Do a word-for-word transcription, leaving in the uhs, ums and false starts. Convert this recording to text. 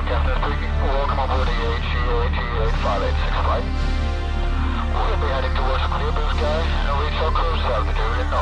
Captain speaking. Welcome aboard the A G A G eight five eight six flight. We're going to be heading towards Clear Blue Skies and reach our cruise altitude in